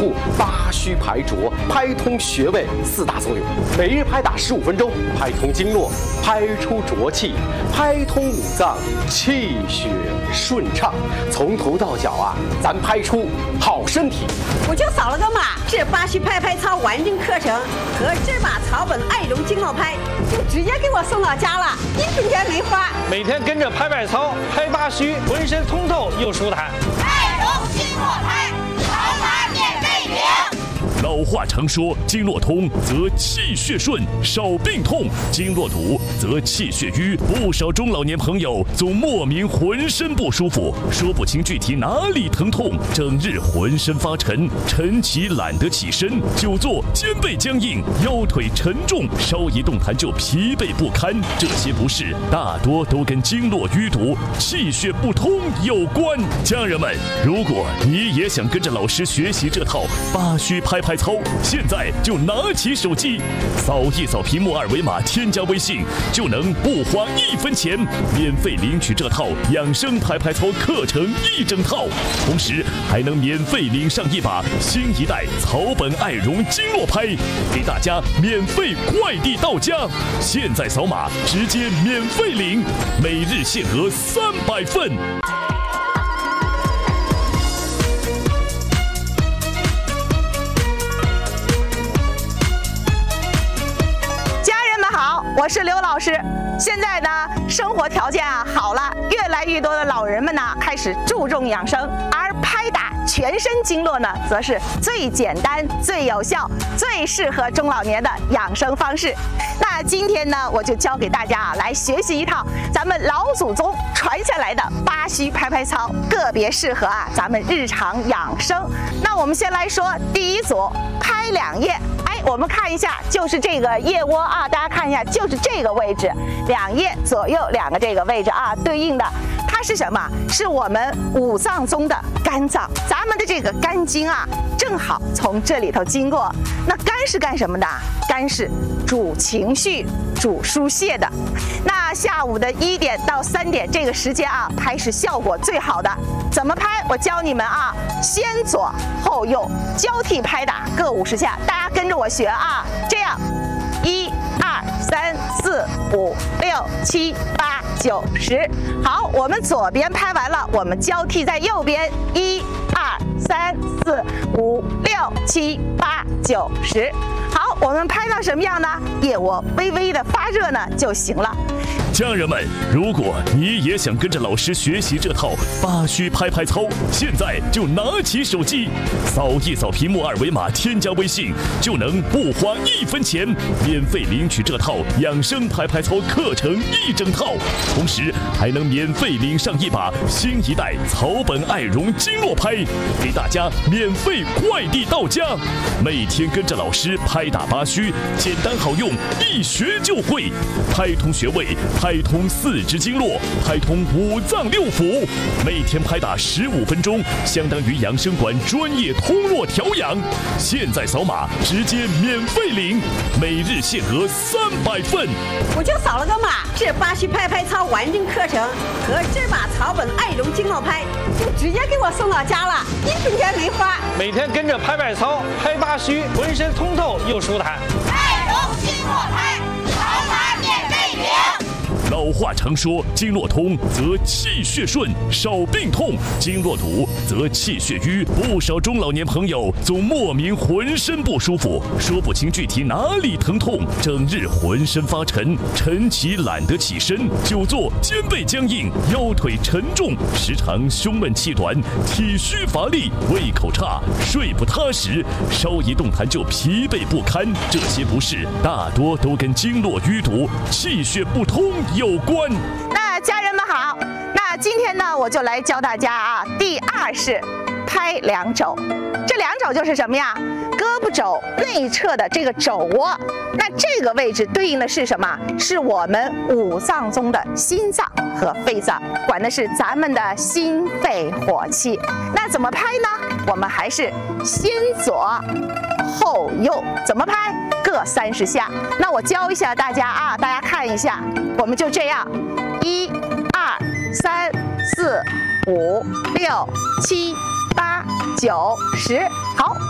腹、八虚排浊、拍通穴位4大作用。每日拍打15分钟，拍通经络，拍出浊气，拍通五脏，气血顺畅。从头到脚啊，咱拍出好身体。 我就扫了个码，这八虚拍拍操完整课程和这把草本艾绒经络拍就直接给我送到家了，1分钱没花。 每天跟着拍操、拍八虚，浑身通透又舒坦。 艾绒经络拍，扫码免费领。 老话常说，经络通则气血顺，少病痛；经络堵则气血瘀。不少中老年朋友总莫名浑身不舒服，说不清具体哪里疼痛，整日浑身发沉，晨起懒得起身，久坐肩背僵硬，腰腿沉重，稍一动弹就疲惫不堪。这些不适大多都跟经络淤堵、气血不通有关。家人们，如果你也想跟着老师学习这套八虚拍操，现在就拿起手机，扫一扫屏幕2维码，添加微信，就能不花1分钱，免费领取这套养生拍操课程1整套，同时还能免费领上一把新一代草本艾绒经络拍，给大家免费快递到家。现在扫码直接免费领，每日限额300份。 我是刘老师。现在呢，生活条件好了，越来越多的老人们呢开始注重养生，而拍打全身经络呢，则是最简单、最有效、最适合中老年的养生方式。那今天呢，我就教给大家来学习一套咱们老祖宗传下来的八虚拍操，个别适合咱们日常养生。那我们先来说第一组，拍两腋。我们看一下，就是这个腋窝啊，大家看一下，就是这个位置，2腋左右2个这个位置啊，对应的它是什么？是我们5脏中的肝脏，咱们的这个肝经啊，正好从这里头经过。那肝是干什么的？肝是主情绪、主疏泄的。那下午的1点到3点这个时间啊，拍是效果最好的。怎么拍？我教你们啊，先左后右交替拍打各50下，大家跟着我学啊，这样1、2、3、4、5、6、7、8、9、10。好，我们左边拍完了，我们交替在右边1、2、3、4、5、6、7、8、9、10。好，我们拍到什么样呢？腋窝微微的发热呢就行了。 家人们，如果你也想跟着老师学习这套八虚拍操，现在就拿起手机，扫一扫屏幕2维码，添加微信，就能不花1分钱，免费领取这套养生拍操课程1整套，同时还能免费领上一把新一代草本艾绒经络拍，给大家免费快递到家。每天跟着老师拍打八虚，简单好用，一学就会，拍通穴位，拍通4肢经络，拍通5脏6腑，每天拍打15分钟，相当于养生馆专业通络调养。现在扫码直接免费领，每日限额300份。 我就扫了个码，这八虚拍操完整课程和这把草本艾绒经络拍就直接给我送到家了，1分钱没花。 每天跟着拍操、拍八虚，浑身通透又舒坦。 艾绒经络拍，扫码免费领。 老话常说，经络通则气血顺，少病痛；经络堵则气血瘀。不少中老年朋友总莫名浑身不舒服，说不清具体哪里疼痛，整日浑身发沉，晨起懒得起身，久坐肩背僵硬，腰腿沉重，时常胸闷气短，体虚乏力，胃口差，睡不踏实，稍一动弹就疲惫不堪。这些不适大多都跟经络淤堵、气血不通有关。 那家人们好，那今天呢，我就来教大家啊，第2式拍两肘。这两肘就是什么呀？胳膊肘内侧的这个肘窝，那这个位置对应的是什么？是我们5脏中的心脏和肺脏，管的是咱们的心肺火气。那怎么拍呢？我们还是先左后右，怎么拍？各30下。那我教一下大家啊，大家看一下，我们就这样，1、2、3、4、5、6、7、8、9、10。好。